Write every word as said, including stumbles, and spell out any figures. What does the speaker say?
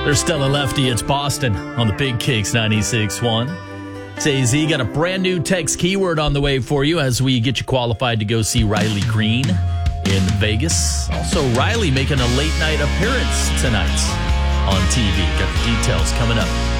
There's Stella Lefty. It's Boston on the Big Kicks ninety-six point one. It's A Z. Got a brand new text keyword on the way for you as we get you qualified to go see Riley Green in Vegas. Also, Riley making a late night appearance tonight on T V. Got the details coming up.